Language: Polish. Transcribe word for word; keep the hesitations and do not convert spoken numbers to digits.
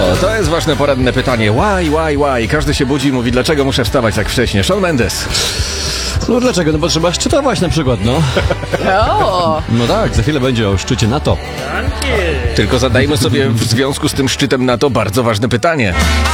O, to jest ważne poranne pytanie. Why, why, why? Każdy się budzi i mówi, dlaczego muszę wstawać tak wcześnie? Shawn Mendes. No dlaczego? No bo trzeba szczytować na przykład, no. O, No tak, za chwilę będzie o szczycie NATO. Tylko zadajmy sobie w związku z tym szczytem NATO bardzo ważne pytanie.